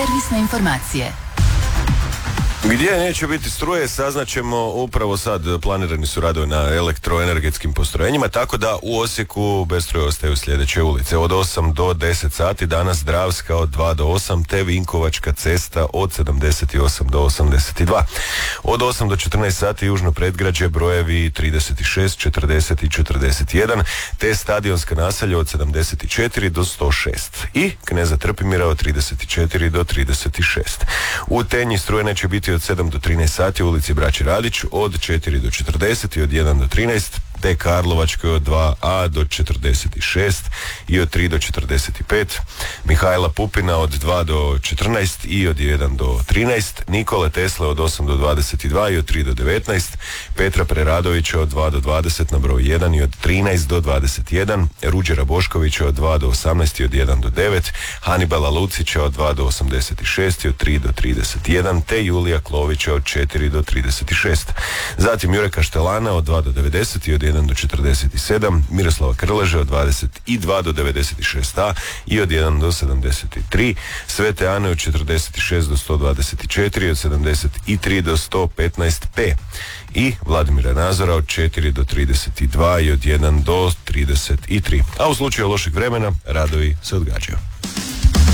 Servisne informacije. Gdje neće biti struje saznaćemo upravo sad. Planirani su radovi na elektroenergetskim postrojenjima, tako da u Osijeku bez struje ostaju sljedeće ulice. Od 8 do 10 sati danas Dravska od 2 do 8, te Vinkovačka cesta od 78 do 82. Od 8 do 14 sati južno predgrađe brojevi 36, 40 i 41, te Stadionska naselja od 74 do 106 i Kneza Trpimira od 34 do 36. U Tenji struje neće biti od 7 do 13 sati u ulici Braće Radić, od 4 do 40 i od 1 do 13, te Karlovačkoj od 2a do 46 i od 3 do 45, Mihajla Pupina od 2 do 14 i od 1 do 13, Nikole Tesle od 8 do 22 i od 3 do 19, Petra Preradovića od 2 do 20 na broj 1 i od 13 do 21, Ruđera Boškovića od 2 do 18 i od 1 do 9, Hanibala Lucića od 2 do 86 i od 3 do 31, te Julija Klovića od 4 do 36. Zatim Jureka Štelana od 2 do 90 i od 1 do 47, Miroslava Krleže od 22 do 96a i od 1 do 73, Svete Ane od 46 do 124 i od 73 do 115p i Vladimira Nazora od 4 do 32 i od 1 do 33. A u slučaju lošeg vremena radovi se odgađaju.